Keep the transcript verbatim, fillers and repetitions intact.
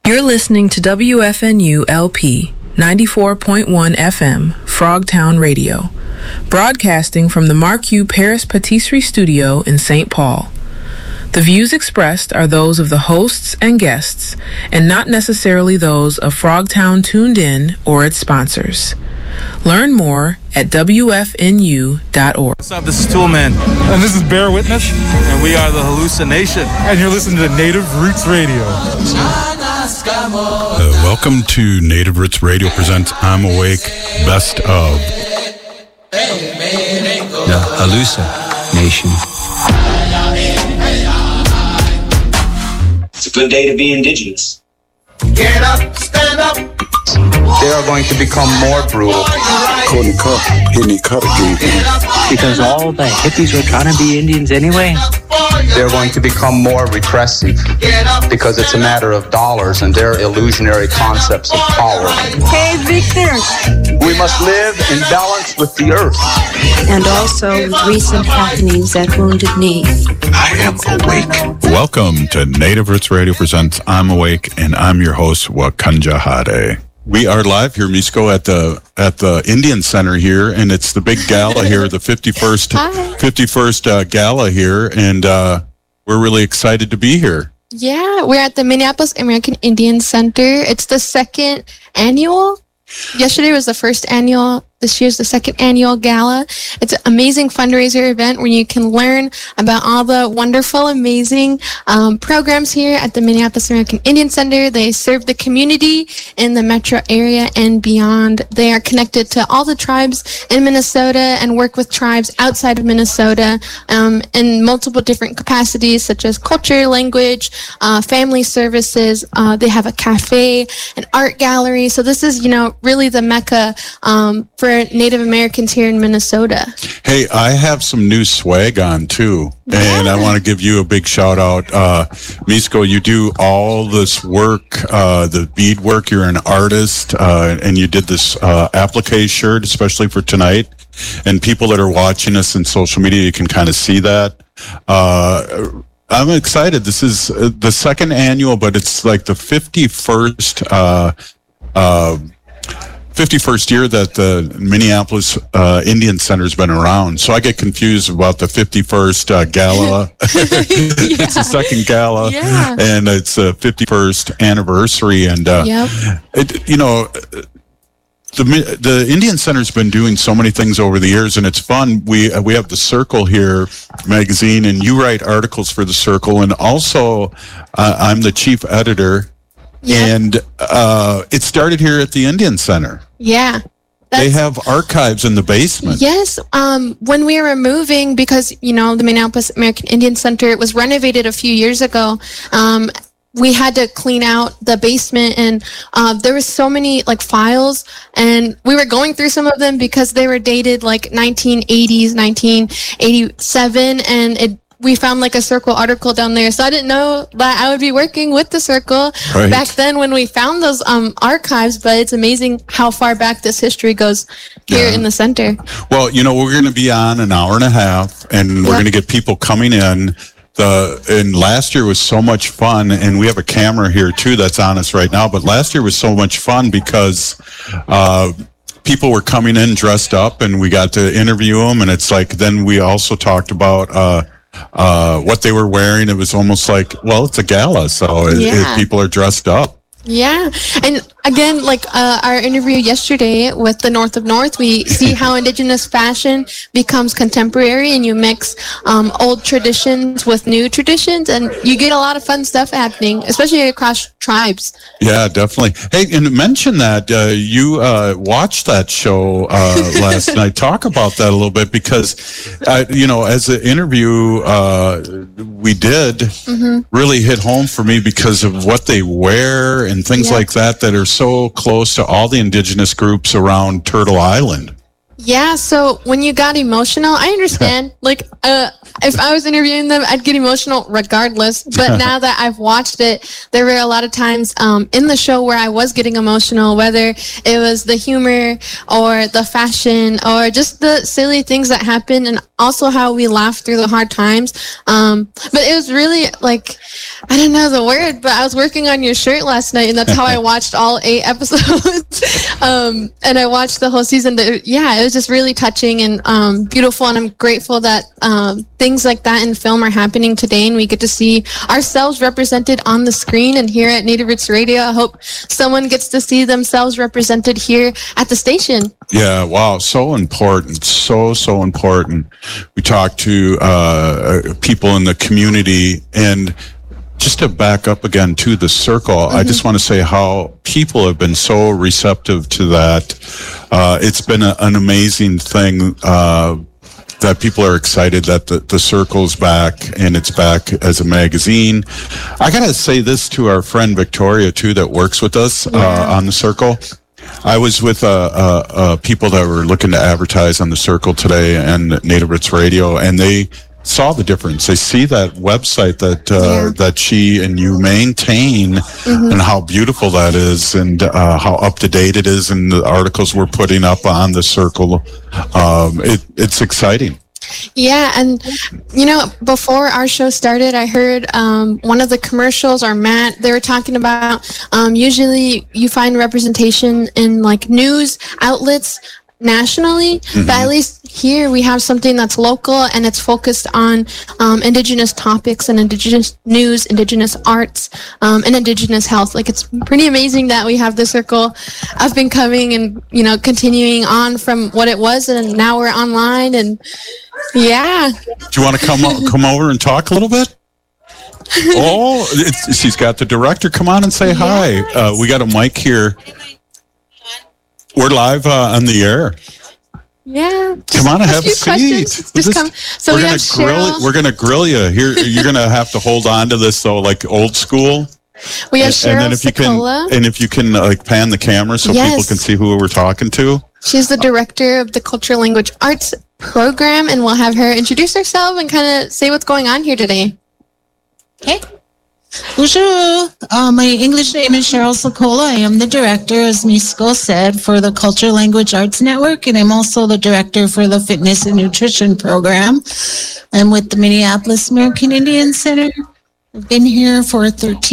You're listening to W F N U L P ninety-four point one F M, Frogtown Radio, broadcasting from the Marquis Paris Patisserie Studio in Saint Paul. The views expressed are those of the hosts and guests, and not necessarily those of Frogtown Tuned In or its sponsors. Learn more at W F N U dot org. What's up? This is Toolman. And this is Bear Witness. And we are the Hallucination. And you're listening to Native Roots Radio. Uh, welcome to Native Roots Radio presents I'm Awake Best of. The Hallucination. It's a good day to be indigenous. Get up, stand up. They are going to become more brutal. Courtney Cup, Henny Cup again. Because all the hippies were trying to be Indians anyway. They're going to become more repressive because it's a matter of dollars and their illusionary concepts of power. Hey, Victor. We must live in balance with the earth. And also with recent happenings at Wounded Knee. I am awake. Welcome to Native Roots Radio presents I'm Awake, and I'm your host, Wakanja Hade. We are live here, Misko, at the at the Indian Center here, and it's the big gala here, the fifty-first fifty-first uh, gala here, and uh, we're really excited to be here. Yeah, we're at the Minneapolis American Indian Center. It's the second annual. Yesterday was the first annual. This year's the second annual gala. It's an amazing fundraiser event where you can learn about all the wonderful, amazing um, programs here at the Minneapolis American Indian Center. They serve the community in the metro area and beyond. They are connected to all the tribes in Minnesota and work with tribes outside of Minnesota um, in multiple different capacities, such as culture, language, uh, family services. Uh, they have a cafe, an art gallery. So this is, you know, really the mecca um, for Native Americans here in Minnesota. Hey, I have some new swag on too, yeah. And I want to give you a big shout out. Uh, Misko, you do all this work, uh, the bead work. You're an artist, uh, and you did this uh, applique shirt, especially for tonight. And people that are watching us in social media, you can kind of see that. Uh, I'm excited. This is the second annual, but it's like the fifty-first uh, uh fifty-first year that the Minneapolis uh, Indian Center's been around. So I get confused about the fifty-first uh, gala. Yeah. It's the second gala, yeah. And it's the fifty-first anniversary. And, uh, yep. it, you know, the the Indian Center's been doing so many things over the years, and it's fun. We we have the Circle here magazine, and you write articles for the Circle, and also uh, I'm the chief editor. Yep. And uh, it started here at the Indian Center. Yeah. They have archives in the basement. Yes. Um, when we were moving, because, you know, the Minneapolis American Indian Center, it was renovated a few years ago. Um, we had to clean out the basement, and uh, there was so many like files, and we were going through some of them because they were dated like nineteen eighties, nineteen eighty-seven, and it we found like a Circle article down there. So I didn't know that I would be working with the Circle right. back then when we found those um, archives, but it's amazing how far back this history goes here yeah. in the center. Well, you know, we're going to be on an hour and a half, and we're yep. going to get people coming in. The and last year was so much fun, and we have a camera here too that's on us right now, but last year was so much fun because uh, people were coming in dressed up, and we got to interview them, and it's like, then we also talked about uh, uh what they were wearing. It was almost like, well, it's a gala, so it, yeah. it, people are dressed up. Yeah. And again, like uh, our interview yesterday with the North of North, we see how Indigenous fashion becomes contemporary, and you mix um, old traditions with new traditions, and you get a lot of fun stuff happening, especially across tribes. Yeah, definitely. Hey, and mention that uh, you uh, watched that show uh, last night. Talk about that a little bit, because, uh, you know, as an interview uh, we did mm-hmm. really hit home for me because of what they wear and things yeah. like that that are so close to all the Indigenous groups around Turtle Island. Yeah, so when you got emotional, I understand. Like, uh, if I was interviewing them, I'd get emotional regardless. But now that I've watched it, there were a lot of times um, in the show where I was getting emotional, whether it was the humor or the fashion or just the silly things that happen, and also how we laugh through the hard times. Um, but it was really like, I don't know the word, but I was working on your shirt last night, and that's how I watched all eight episodes. um, and I watched the whole season. That, yeah, it was just really touching and um, beautiful, and I'm grateful that um, things like that in film are happening today, and we get to see ourselves represented on the screen. And here at Native Roots Radio, I hope someone gets to see themselves represented here at the station. Yeah, wow, so important, so, so important. We talked to uh, people in the community, and just to back up again to the circle, mm-hmm. I just want to say how people have been so receptive to that. Uh, it's been a, an amazing thing uh, that people are excited that the, the circle's back, and it's back as a magazine. I got to say this to our friend Victoria, too, that works with us uh, yeah. on the circle. I was with uh, uh, uh, people that were looking to advertise on the circle today and Native Roots Radio, and they saw the difference. They see that website that uh, yeah. that she and you maintain, mm-hmm. and how beautiful that is, and uh, how up to date it is, and the articles we're putting up on the circle. Um, it, it's exciting. Yeah, and you know, before our show started, I heard um, one of the commercials, or Matt, they were talking about um, usually you find representation in like news outlets nationally, mm-hmm. but at least here we have something that's local, and it's focused on um, indigenous topics and indigenous news, indigenous arts, um, and indigenous health. Like, it's pretty amazing that we have the circle up and coming, and you know, continuing on from what it was, and now we're online. And yeah, do you want to come come over and talk a little bit? Oh, it's, she's got the director. Come on and say yes. hi. Uh, we got a mic here. We're live uh, on the air. Yeah. Come on and have a seat. Just this, come. So we're we gonna have grill. Cheryl. We're gonna grill you here. You're gonna have to hold on to this though, like old school. We have and, Cheryl and then if you Secola. can, and if you can, like pan the camera so yes. people can see who we're talking to. She's the director of the Cultural Language Arts program, and we'll have her introduce herself and kind of say what's going on here today. Okay. Bonjour. Uh, my English name is Cheryl Secola. I am the director, as Misko said, for the Cultural Language Arts Network, and I'm also the director for the Fitness and Nutrition program. I'm with the Minneapolis American Indian Center. I've been here for thirteen